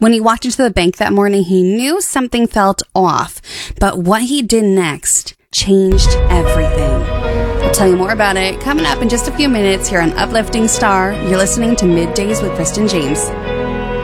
When he walked into the bank that morning, he knew something felt off, but what he did next changed everything. I'll tell you more about it coming up in just a few minutes here on Uplifting Star. You're listening to Middays with Kristen James.